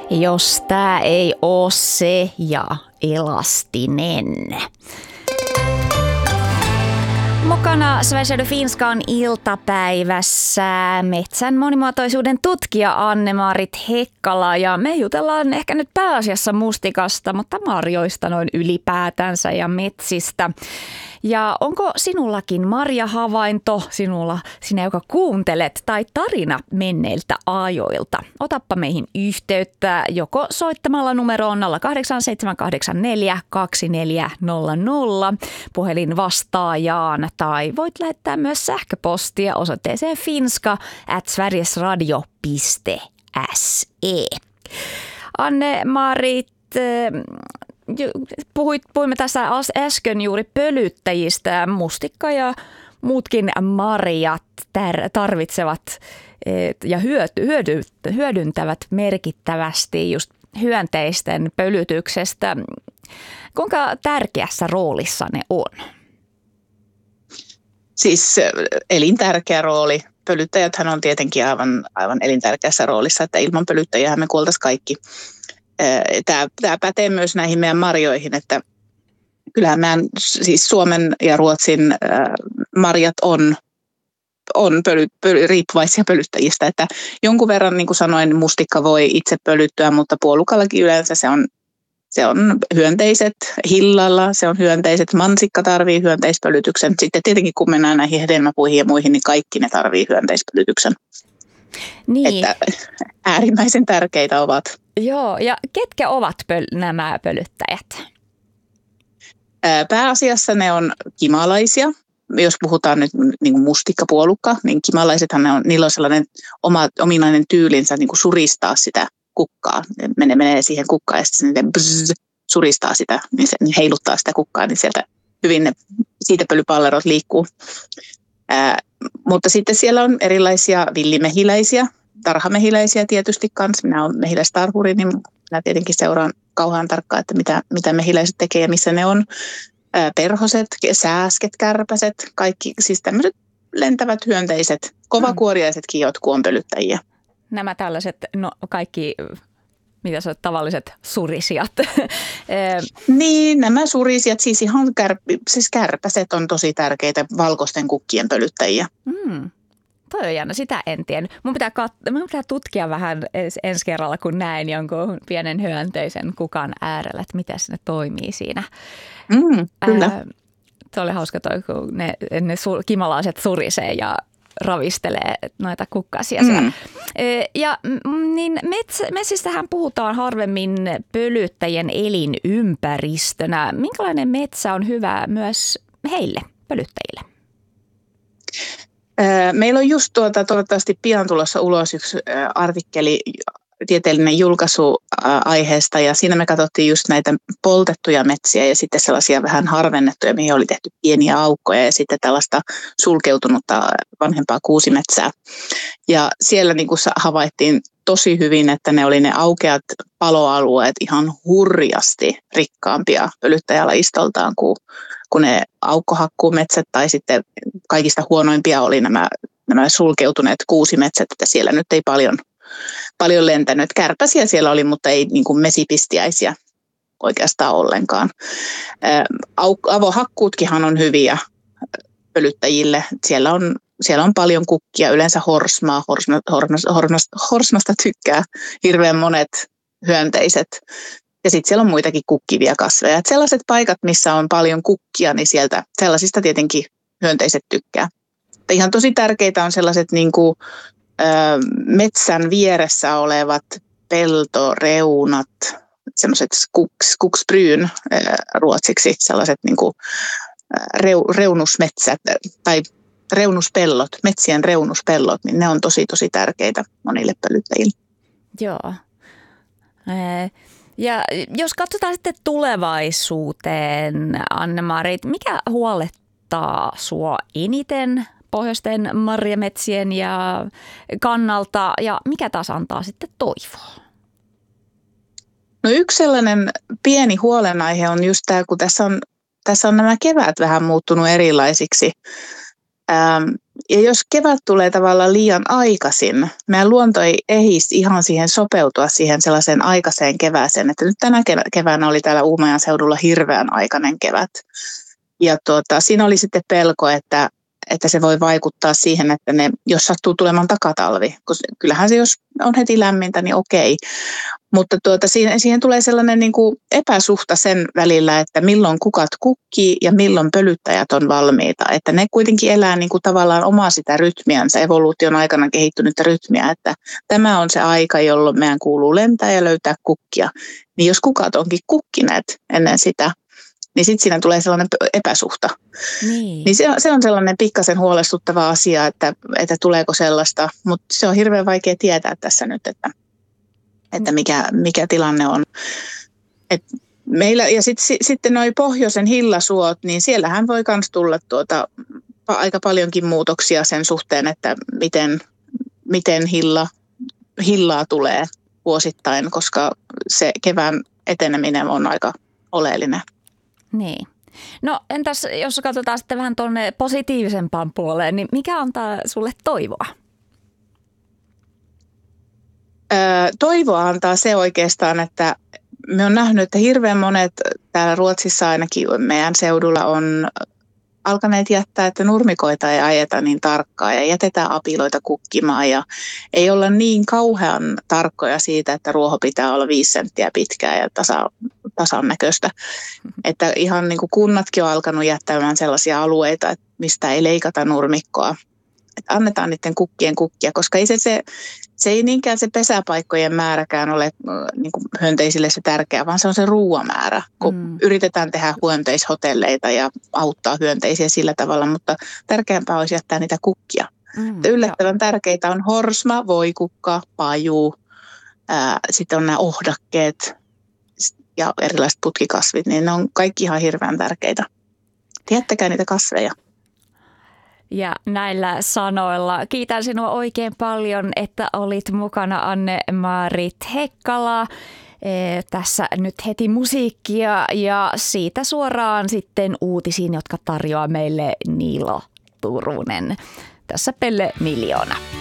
Jos tää ei oo se ja Elastinen. Mukana Sveriges Radio Finskan iltapäivässä metsän monimuotoisuuden tutkija Anne-Maarit Hekkala. Ja me jutellaan ehkä nyt pääasiassa mustikasta, mutta marjoista noin ylipäätänsä ja metsistä. Ja onko sinullakin marjahavainto, sinä joka kuuntelet, tai tarina menneiltä ajoilta? Otappa meihin yhteyttä joko soittamalla numeroon 08784 2400 puhelin vastaajaan, tai voit lähettää myös sähköpostia osoitteeseen finska@sverigesradio.se. Anne-Maarit, puhuimme tässä äsken juuri pölyttäjistä. Mustikka ja muutkin marjat tarvitsevat ja hyödyntävät merkittävästi just hyönteisten pölytyksestä. Kuinka tärkeässä roolissa ne on? Siis elintärkeä rooli. Pölyttäjäthän on tietenkin aivan elintärkeässä roolissa, että ilman pölyttäjiä me kuoltaisiin kaikki. Tämä pätee myös näihin meidän marjoihin, että kyllähän siis Suomen ja Ruotsin marjat on riippuvaisia pölyttäjistä, että jonkun verran, niin kuin sanoin, mustikka voi itse pölyttyä, mutta puolukallakin yleensä se on hyönteiset, hillalla se on hyönteiset, mansikka tarvii hyönteispölytyksen. Sitten tietenkin kun mennään näihin hedelmäpuihin ja muihin, niin kaikki ne tarvii hyönteispölytyksen. Niin. Että äärimmäisen tärkeitä ovat. Joo, ja ketkä ovat nämä pölyttäjät? Pääasiassa ne on kimalaisia. Jos puhutaan nyt niin kuin mustikkapuolukka, niin kimalaisethan niillä on sellainen ominainen tyylinsä niin kuin suristaa sitä kukkaa. Menee siihen kukkaan ja sitten suristaa sitä, niin se heiluttaa sitä kukkaa, niin sieltä hyvin ne siitepölypallerot liikkuu. Mutta sitten siellä on erilaisia villimehiläisiä, tarhamehiläisiä tietysti kanssa. Minä olen mehiläistarhuri, niin minä tietenkin seuraan kauhean tarkkaan, että mitä mehiläiset tekee ja missä ne on. Perhoset, sääsket, kärpäset, kaikki siis tämmöiset lentävät hyönteiset, kovakuoriaisetkin jotkut on pölyttäjiä. Nämä tällaiset, kaikki, mitä se on, tavalliset surisijat. Niin, nämä surisijat, siis ihan kärpäset on tosi tärkeitä valkoisten kukkien pölyttäjiä. Toi on jännä, sitä en tiedä. Mun pitää tutkia vähän ensi kerralla, kun näen jonkun pienen hyönteisen kukan äärellä, että miten ne toimii siinä. Kyllä. Se oli hauska toi, kun ne kimalaiset surisee ja ravistelee noita kukkasia. Ja niin metsistähän puhutaan harvemmin pölyttäjien elinympäristönä. Minkälainen metsä on hyvä myös heille, pölyttäjille? Meillä on just toivottavasti pian tulossa ulos yksi artikkeli, tieteellinen julkaisu aiheesta, ja siinä me katsottiin just näitä poltettuja metsiä ja sitten sellaisia vähän harvennettuja, mihin oli tehty pieniä aukkoja ja sitten tällaista sulkeutunutta vanhempaa kuusimetsää. Ja siellä niin kuin havaittiin tosi hyvin, että ne oli ne aukeat paloalueet ihan hurjasti rikkaampia pölyttäjälajistoltaan kuin ne aukkohakkuumetsät, tai sitten kaikista huonoimpia oli nämä sulkeutuneet kuusimetsät, että siellä nyt ei paljon lentänyt. Kärpäsiä siellä oli, mutta ei niin kuin mesipistiäisiä oikeastaan ollenkaan. Avohakkuutkinhan on hyviä pölyttäjille. Siellä on paljon kukkia, yleensä horsmaa. Horsmasta tykkää hirveän monet hyönteiset. Ja sitten siellä on muitakin kukkivia kasveja. Et sellaiset paikat, missä on paljon kukkia, niin sellaisista tietenkin hyönteiset tykkää. Mutta ihan tosi tärkeitä on sellaiset niin kuin metsän vieressä olevat peltoreunat, semmoiset skogsbryn ruotsiksi, sellaiset niin kuin reunusmetsät tai reunuspellot, metsien reunuspellot, niin ne on tosi tärkeitä monille pölyttäjille. Joo. Ja jos katsotaan sitten tulevaisuuteen, Anne-Maarit, mikä huolettaa sua eniten pohjoisten marjametsien ja kannalta, ja mikä taas antaa sitten toivoa? No yksi sellainen pieni huolenaihe on just tämä, kun tässä on nämä keväät vähän muuttunut erilaisiksi. Ja jos kevät tulee tavallaan liian aikaisin, meidän luonto ei ehdi ihan siihen sopeutua siihen sellaiseen aikaiseen kevääseen, että nyt tänä keväänä oli täällä Uumajan seudulla hirveän aikainen kevät. Ja siinä oli sitten pelko, että se voi vaikuttaa siihen, että jos sattuu tulemaan takatalvi, koska kyllähän se, jos on heti lämmintä, niin okei. Mutta siihen tulee sellainen niin kuin epäsuhta sen välillä, että milloin kukat kukkii ja milloin pölyttäjät on valmiita. Että ne kuitenkin elää niin kuin tavallaan omaa sitä rytmiänsä, evoluution aikana kehittynyttä rytmiä, että tämä on se aika, jolloin meidän kuuluu lentää ja löytää kukkia. Niin jos kukat onkin kukkineet ennen sitä, niin sitten siinä tulee sellainen epäsuhta. Niin se on sellainen pikkasen huolestuttava asia, että tuleeko sellaista, mutta se on hirveän vaikea tietää tässä nyt, että mikä tilanne on. Et meillä, ja sitten noi pohjoisen hillasuot, niin siellähän voi myös tulla aika paljonkin muutoksia sen suhteen, että miten hillaa tulee vuosittain, koska se kevään eteneminen on aika oleellinen. Niin. No entäs jos katsotaan sitten vähän tuonne positiivisempaan puoleen, niin mikä antaa sulle toivoa? Toivoa antaa se oikeastaan, että me on nähnyt, että hirveän monet täällä Ruotsissa ainakin meidän seudulla on alkaneet jättää, että nurmikoita ei ajeta niin tarkkaan ja jätetään apiloita kukkimaan ja ei olla niin kauhean tarkkoja siitä, että ruoho pitää olla 5 senttiä pitkää ja tasan näköistä. Että ihan niin kuin kunnatkin on alkanut jättämään sellaisia alueita, että mistä ei leikata nurmikkoa. Että annetaan niiden kukkien kukkia, koska ei se ei niinkään se pesäpaikkojen määräkään ole niin kuin hyönteisille se tärkeä, vaan se on se ruoamäärä, kun yritetään tehdä hyönteishotelleita ja auttaa hyönteisiä sillä tavalla, mutta tärkeämpää olisi jättää niitä kukkia. Yllättävän tärkeitä on horsma, voikukka, paju, sitten on nämä ohdakkeet ja erilaiset putkikasvit, niin ne on kaikki ihan hirveän tärkeitä. Jättäkää niitä kasveja. Ja näillä sanoilla kiitän sinua oikein paljon, että olit mukana Anne-Maarit Hekkala. Tässä nyt heti musiikkia ja siitä suoraan sitten uutisiin, jotka tarjoaa meille Niilo Turunen. Tässä Pelle Miljoona.